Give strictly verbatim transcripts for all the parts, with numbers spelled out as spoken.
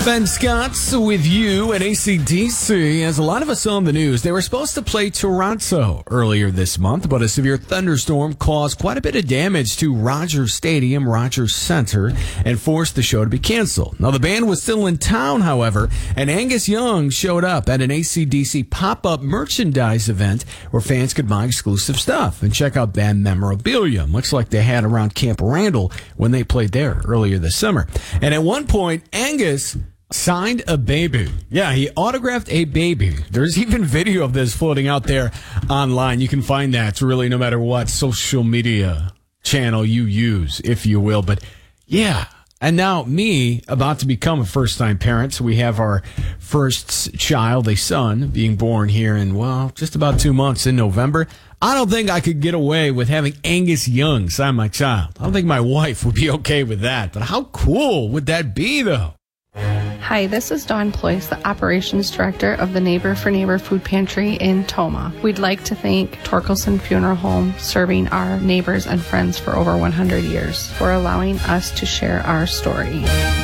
Ben Scott's with you at A C D C. As a lot of us saw in the news, they were supposed to play Toronto earlier this month, but a severe thunderstorm caused quite a bit of damage to Rogers Stadium, Rogers Center, and forced the show to be canceled. Now, the band was still in town, however, and Angus Young showed up at an A C D C pop-up merchandise event where fans could buy exclusive stuff and check out band memorabilia, much like they had around Camp Randall when they played there earlier this summer. And at one point, Angus signed a baby. Yeah, he autographed a baby. There's even video of this floating out there online. You can find that. It's really no matter what social media channel you use, if you will. But yeah, and now me, about to become a first-time parent. So we have our first child, a son, being born here in, well, just about two months in November. I don't think I could get away with having Angus Young sign my child. I don't think my wife would be okay with that. But how cool would that be, though? Hi, this is Dawn Ployce, the Operations Director of the Neighbor for Neighbor Food Pantry in Tomah. We'd like to thank Torkelson Funeral Home, serving our neighbors and friends for over one hundred years, for allowing us to share our story.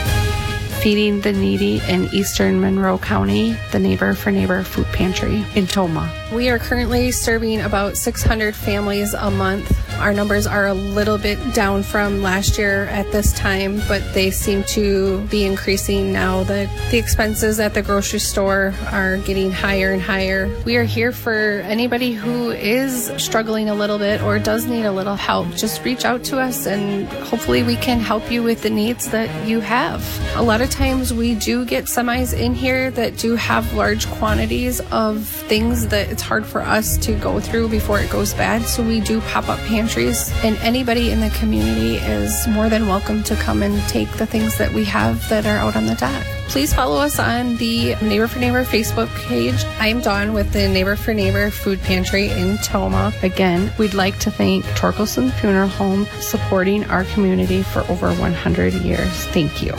Feeding the needy in Eastern Monroe County, the Neighbor for Neighbor Food Pantry in Tomah. We are currently serving about six hundred families a month. Our numbers are a little bit down from last year at this time, but they seem to be increasing now that the expenses at the grocery store are getting higher and higher. We are here for anybody who is struggling a little bit or does need a little help. Just reach out to us and hopefully we can help you with the needs that you have. A lot of times we do get semis in here that do have large quantities of things that it's hard for us to go through before it goes bad, so we do pop-up pantries, and anybody in the community is more than welcome to come and take the things that we have that are out on the dock. Please follow us on the Neighbor for Neighbor Facebook page. I'm Dawn with the Neighbor for Neighbor Food Pantry in Tomah. Again, we'd like to thank Torkelson Funeral Home, supporting our community for over one hundred years. Thank you.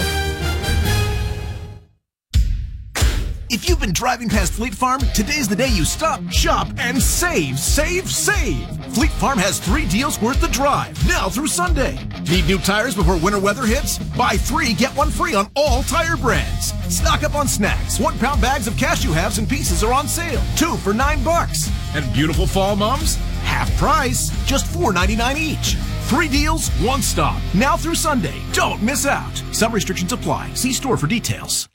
If you've been driving past Fleet Farm, today's the day you stop, shop, and save, save, save. Fleet Farm has three deals worth the drive, now through Sunday. Need new tires before winter weather hits? Buy three, get one free on all tire brands. Stock up on snacks. One pound bags of cashew halves and pieces are on sale. Two for nine bucks. And beautiful fall mums? Half price, just four ninety-nine each. Three deals, one stop. Now through Sunday. Don't miss out. Some restrictions apply. See store for details.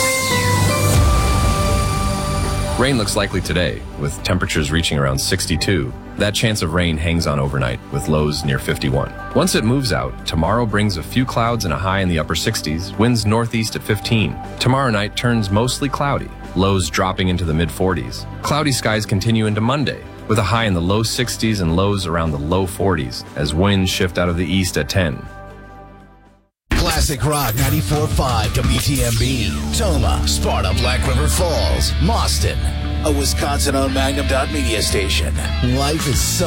Rain looks likely today, with temperatures reaching around sixty-two. That chance of rain hangs on overnight, with lows near fifty-one. Once it moves out, tomorrow brings a few clouds and a high in the upper sixties, winds northeast at fifteen. Tomorrow night turns mostly cloudy, lows dropping into the mid forties. Cloudy skies continue into Monday, with a high in the low sixties and lows around the low forties, as winds shift out of the east at ten. Classic Rock ninety-four point five W T M B, Tomah, Sparta, Black River Falls, Mauston, a Wisconsin-owned Magnum Dot Media station. Life is so